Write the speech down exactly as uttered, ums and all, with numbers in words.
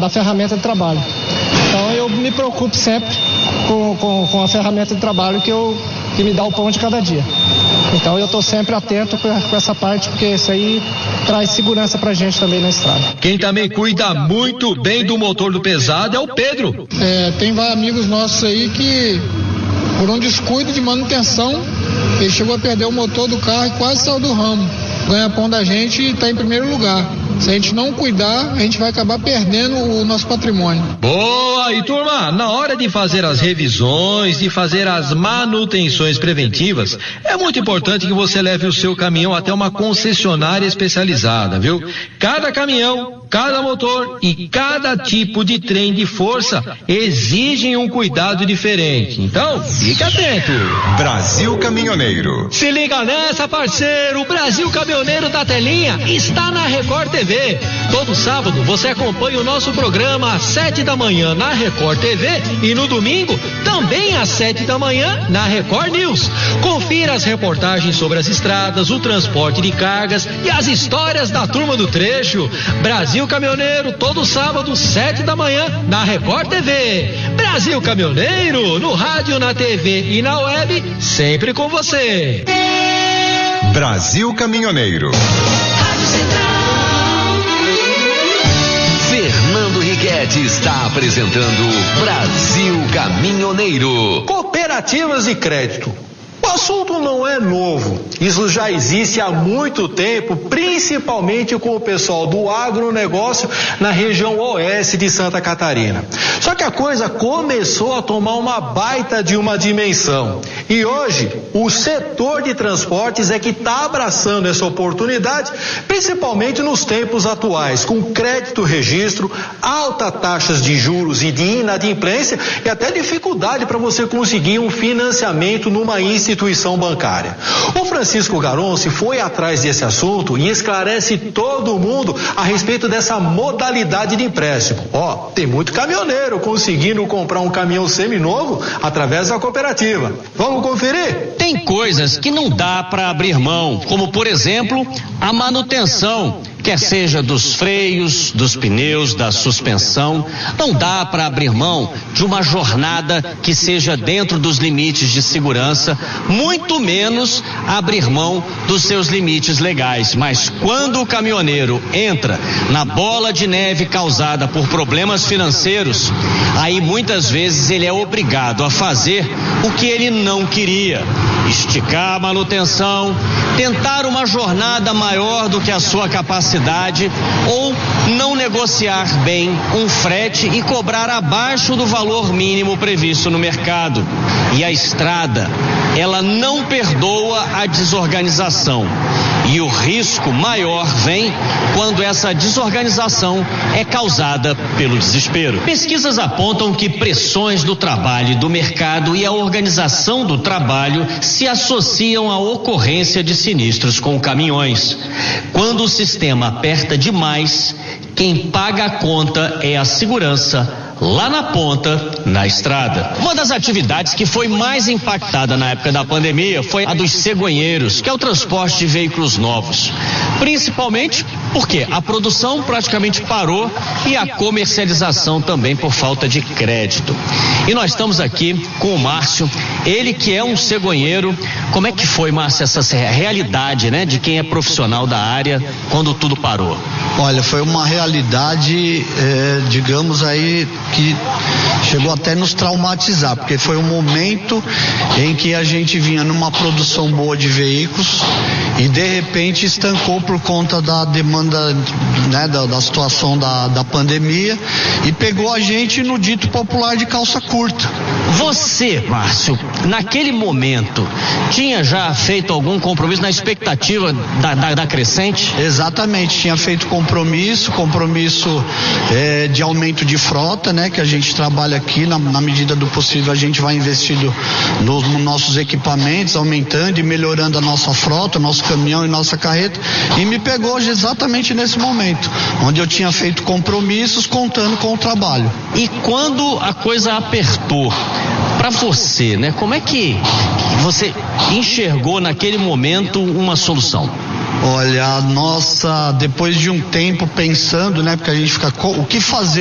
da ferramenta de trabalho. Então eu me preocupo sempre com, com, com a ferramenta de trabalho que, eu, que me dá o pão de cada dia. Então eu estou sempre atento com essa parte, porque isso aí traz segurança pra gente também na estrada. Quem também cuida muito bem do motor do pesado é o Pedro. É, tem vários amigos nossos aí que, por um descuido de manutenção, ele chegou a perder o motor do carro e quase saiu do ramo. Ganha pão da gente e está em primeiro lugar. Se a gente não cuidar, a gente vai acabar perdendo o nosso patrimônio. Boa! E turma, na hora de fazer as revisões, de fazer as manutenções preventivas, é muito importante que você leve o seu caminhão até uma concessionária especializada, viu? Cada caminhão, cada motor e cada tipo de trem de força exigem um cuidado diferente. Então, fique atento. Brasil Caminhoneiro. Se liga nessa, parceiro! O Brasil Caminhoneiro da Telinha está na Record T V. Todo sábado você acompanha o nosso programa às sete da manhã na Record T V e no domingo também às sete da manhã na Record News. Confira as reportagens sobre as estradas, o transporte de cargas e as histórias da turma do trecho. Brasil Caminhoneiro, todo sábado, sete da manhã na Record T V. Brasil Caminhoneiro, no rádio, na T V e na web, sempre com você. Brasil Caminhoneiro. Rádio Central. Fernando Riquetti está apresentando Brasil Caminhoneiro. Cooperativas de crédito. O assunto não é novo, isso já existe há muito tempo, principalmente com o pessoal do agronegócio na região oeste de Santa Catarina. Só que a coisa começou a tomar uma baita de uma dimensão e hoje o setor de transportes é que está abraçando essa oportunidade, principalmente nos tempos atuais, com crédito registro, altas taxas de juros e de inadimplência e até dificuldade para você conseguir um financiamento numa instituição instituição bancária. O Francisco Garonci foi atrás desse assunto e esclarece todo mundo a respeito dessa modalidade de empréstimo. Ó, tem muito caminhoneiro conseguindo comprar um caminhão seminovo através da cooperativa. Vamos conferir? Tem coisas que não dá para abrir mão, como por exemplo, a manutenção, quer seja dos freios, dos pneus, da suspensão. Não dá para abrir mão de uma jornada que seja dentro dos limites de segurança, muito menos abrir mão dos seus limites legais. Mas quando o caminhoneiro entra na bola de neve causada por problemas financeiros, aí muitas vezes ele é obrigado a fazer o que ele não queria: esticar a manutenção, tentar uma jornada maior do que a sua capacidade, ou não negociar bem um frete e cobrar abaixo do valor mínimo previsto no mercado. E a estrada, ela não perdoa a desorganização. E o risco maior vem quando essa desorganização é causada pelo desespero. Pesquisas apontam que pressões do trabalho, do mercado e a organização do trabalho se associam à ocorrência de sinistros com caminhões. Quando o sistema aperta demais, quem paga a conta é a segurança lá na ponta, na estrada. Uma das atividades que foi mais impactada na época da pandemia foi a dos cegonheiros, que é o transporte de veículos novos. Principalmente porque a produção praticamente parou e a comercialização também por falta de crédito. E nós estamos aqui com o Márcio, ele que é um cegonheiro. Como é que foi, Márcio, essa realidade, né, de quem é profissional da área quando tudo parou? Olha, foi uma realidade, eh, digamos aí, que chegou até nos traumatizar, porque foi um momento em que a gente vinha numa produção boa de veículos e de repente estancou por conta da demanda, né, da, da situação da, da pandemia, e pegou a gente no dito popular de calça curta. Você, Márcio, naquele momento, tinha já feito algum compromisso na expectativa da, da, da crescente? Exatamente, tinha feito compromisso, compromisso eh, de aumento de frota, né, que a gente trabalha aqui, na, na medida do possível a gente vai investindo nos, nos nossos equipamentos, aumentando e melhorando a nossa frota, nosso caminhão e nossa carreta, e me pegou exatamente nesse momento, onde eu tinha feito compromissos contando com o trabalho. E quando a coisa apertou, para você, né, como é que você enxergou naquele momento uma solução? Olha, a nossa, depois de um tempo pensando, né, porque a gente fica, o que fazer